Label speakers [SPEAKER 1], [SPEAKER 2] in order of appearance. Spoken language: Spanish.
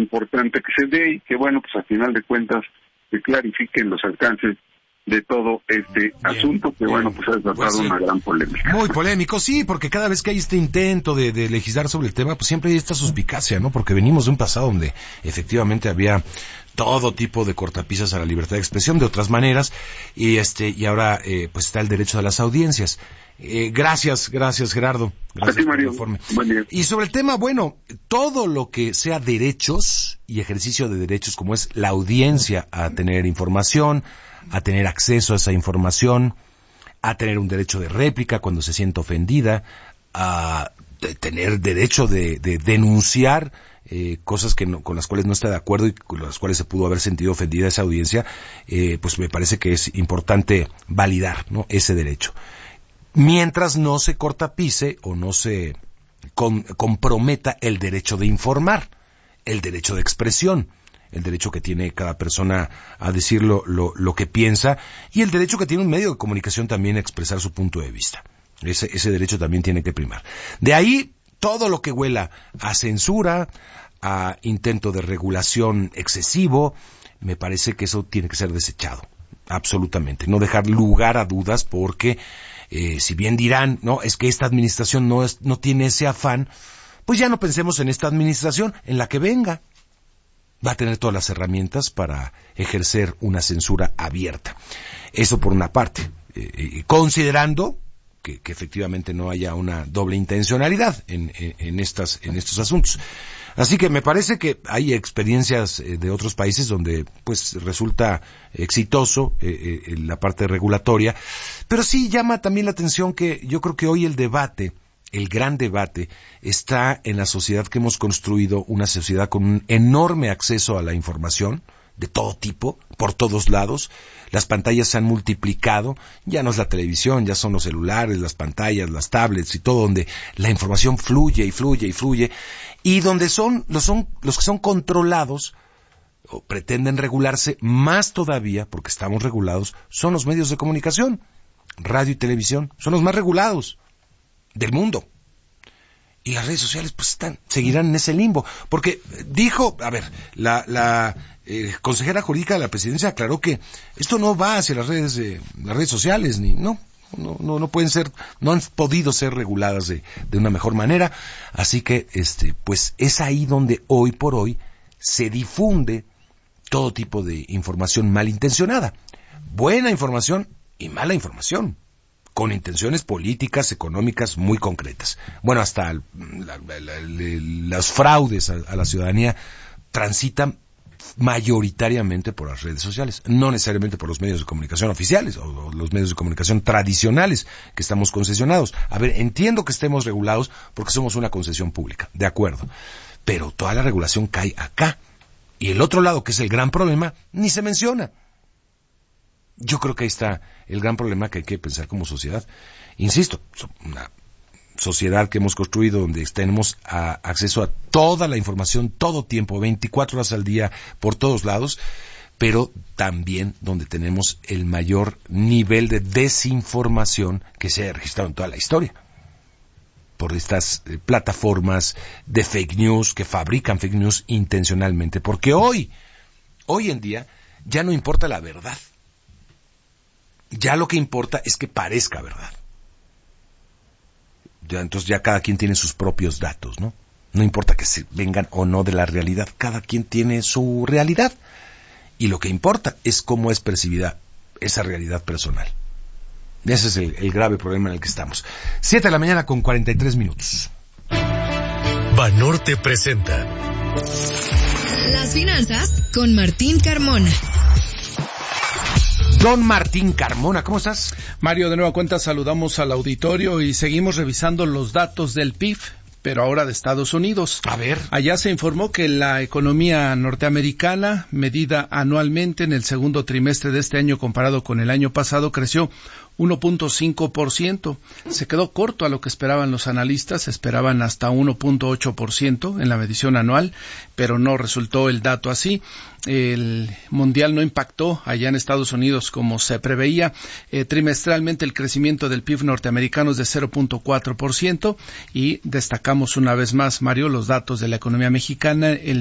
[SPEAKER 1] importante que se dé y que, bueno, pues al final de cuentas se clarifiquen los alcances de todo este asunto que, bueno, pues ha desatado una gran polémica.
[SPEAKER 2] Muy polémico, sí, porque cada vez que hay este intento de legislar sobre el tema, pues siempre hay esta suspicacia, ¿no? Porque venimos de un pasado donde efectivamente había todo tipo de cortapisas a la libertad de expresión de otras maneras, y ahora pues está el derecho de las audiencias. Gracias Gerardo. Gracias.
[SPEAKER 1] A ti, Mario.
[SPEAKER 2] Buen día. Y sobre el tema, bueno, todo lo que sea derechos y ejercicio de derechos, como es la audiencia a tener información, a tener acceso a esa información, a tener un derecho de réplica cuando se siente ofendida, a tener derecho de denunciar cosas con las cuales no está de acuerdo y con las cuales se pudo haber sentido ofendida esa audiencia, pues me parece que es importante validar, ¿no?, ese derecho. Mientras no se cortapice o no se comprometa el derecho de informar, el derecho de expresión, el derecho que tiene cada persona a decir lo que piensa, y el derecho que tiene un medio de comunicación también a expresar su punto de vista. Ese derecho también tiene que primar. De ahí, todo lo que huela a censura, a intento de regulación excesivo, me parece que eso tiene que ser desechado, absolutamente. No dejar lugar a dudas, porque si bien dirán, no, es que esta administración no tiene ese afán, pues ya no pensemos en esta administración, en la que venga. Va a tener todas las herramientas para ejercer una censura abierta. Eso por una parte, considerando que efectivamente no haya una doble intencionalidad en estos asuntos. Así que me parece que hay experiencias de otros países donde pues resulta exitoso la parte regulatoria, pero sí llama también la atención que yo creo que hoy el gran debate está en la sociedad que hemos construido, una sociedad con un enorme acceso a la información de todo tipo, por todos lados. Las pantallas se han multiplicado, ya no es la televisión, ya son los celulares, las pantallas, las tablets y todo, donde la información fluye y fluye y fluye, y donde los que son controlados o pretenden regularse más todavía, porque estamos regulados, son los medios de comunicación, radio y televisión, son los más regulados del mundo. Y las redes sociales pues seguirán en ese limbo, porque dijo, a ver, la consejera jurídica de la presidencia aclaró que esto no va hacia las redes sociales, no pueden ser, no han podido ser reguladas de una mejor manera, así que pues es ahí donde hoy por hoy se difunde todo tipo de información malintencionada, buena información y mala información, con intenciones políticas, económicas muy concretas. Bueno, hasta los fraudes a la ciudadanía transitan mayoritariamente por las redes sociales, no necesariamente por los medios de comunicación oficiales o los medios de comunicación tradicionales que estamos concesionados. A ver, entiendo que estemos regulados porque somos una concesión pública, de acuerdo, pero toda la regulación cae acá. Y el otro lado, que es el gran problema, ni se menciona. Yo creo que ahí está el gran problema que hay que pensar como sociedad. Insisto, una sociedad que hemos construido donde tenemos acceso a toda la información, todo tiempo, 24 horas al día, por todos lados, pero también donde tenemos el mayor nivel de desinformación que se haya registrado en toda la historia. Por estas plataformas de fake news que fabrican fake news intencionalmente. Porque hoy en día, ya no importa la verdad. Ya lo que importa es que parezca verdad. Entonces ya cada quien tiene sus propios datos, ¿no? No importa que se vengan o no de la realidad, cada quien tiene su realidad. Y lo que importa es cómo es percibida esa realidad personal. Ese es el grave problema en el que estamos. 7:43 a.m.
[SPEAKER 3] Banorte presenta
[SPEAKER 4] Las finanzas con Martín Carmona.
[SPEAKER 2] Don Martín Carmona, ¿cómo estás?
[SPEAKER 5] Mario, de nueva cuenta saludamos al auditorio y seguimos revisando los datos del PIB, pero ahora de Estados Unidos.
[SPEAKER 2] A ver.
[SPEAKER 5] Allá se informó que la economía norteamericana, medida anualmente en el segundo trimestre de este año comparado con el año pasado, creció 1.5%. Se quedó corto a lo que esperaban los analistas, esperaban hasta 1.8% en la medición anual, pero no resultó el dato así. El mundial no impactó allá en Estados Unidos como se preveía. Trimestralmente el crecimiento del PIB norteamericano es de 0.4% y destacamos una vez más, Mario, los datos de la economía mexicana. El